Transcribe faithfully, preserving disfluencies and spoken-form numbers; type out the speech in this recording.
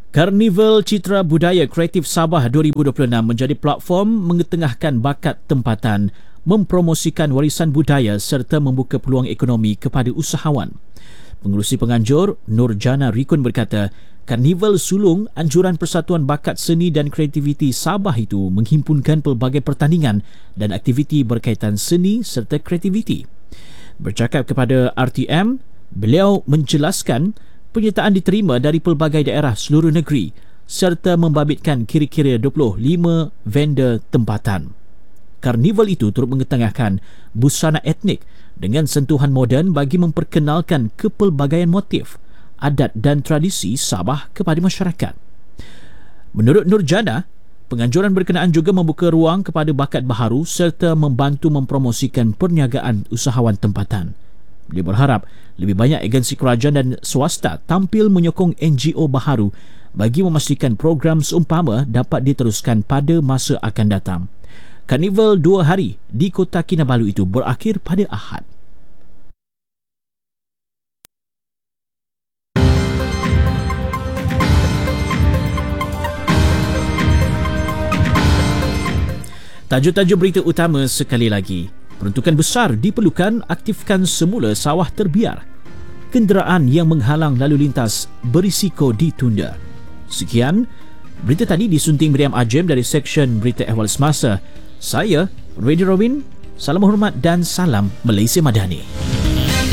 Karnival Citra Budaya Kreatif Sabah dua ribu dua puluh enam menjadi platform mengetengahkan bakat tempatan, mempromosikan warisan budaya serta membuka peluang ekonomi kepada usahawan. Pengerusi penganjur Nurjana Rikun berkata, Karnival sulung anjuran Persatuan Bakat Seni dan Kreativiti Sabah itu menghimpunkan pelbagai pertandingan dan aktiviti berkaitan seni serta kreativiti. Bercakap kepada R T M, beliau menjelaskan penyertaan diterima dari pelbagai daerah seluruh negeri serta membabitkan kira-kira dua puluh lima vendor tempatan. Karnival itu turut mengetengahkan busana etnik dengan sentuhan moden bagi memperkenalkan kepelbagaian motif, adat dan tradisi Sabah kepada masyarakat. Menurut Nurjana, penganjuran berkenaan juga membuka ruang kepada bakat baharu serta membantu mempromosikan perniagaan usahawan tempatan. Dia berharap lebih banyak agensi kerajaan dan swasta tampil menyokong N G O baharu bagi memastikan program seumpama dapat diteruskan pada masa akan datang. Karnival dua hari di Kota Kinabalu itu berakhir pada Ahad. Tajuk-tajuk berita utama sekali lagi. Peruntukan besar diperlukan aktifkan semula sawah terbiar. Kenderaan yang menghalang lalu lintas berisiko ditunda. Sekian, berita tadi disunting Miriam Ajem dari Seksyen Berita Ehwal Semasa. Saya, Radio Robin, salam hormat dan salam Malaysia Madani.